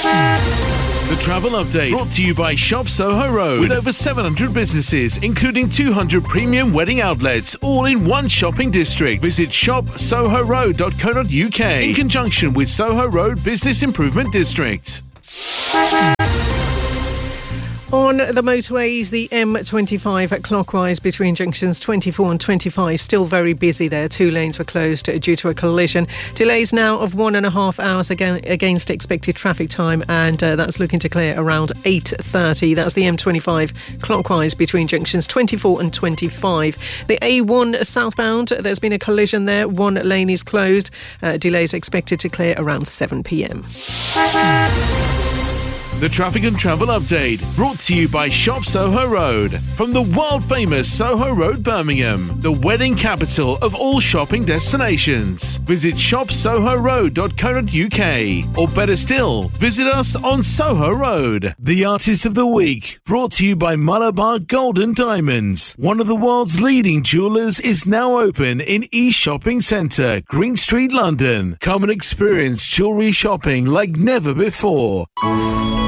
The travel update brought to you by Shop Soho Road. With over 700 businesses, including 200 premium wedding outlets, all in one shopping district. Visit shopsohoroad.co.uk in conjunction with Soho Road Business Improvement District. On the motorways, the M25 clockwise between junctions 24 and 25, still very busy there. 2 lanes were closed due to a collision. Delays now of 1.5 hours against expected traffic time, and that's looking to clear around 8:30. That's the M25 clockwise between junctions 24 and 25. The A1 southbound, there's been a collision there. 1 lane is closed. Delays expected to clear around 7 p.m. The traffic and travel update brought to you by Shop Soho Road. From the world famous Soho Road, Birmingham, the wedding capital of all shopping destinations. Visit shopsohoroad.co.uk, or better still, visit us on Soho Road. The Artist of the Week brought to you by Malabar Gold and Diamonds. One of the world's leading jewellers is now open in East Shopping Centre, Green Street, London. Come and experience jewellery shopping like never before.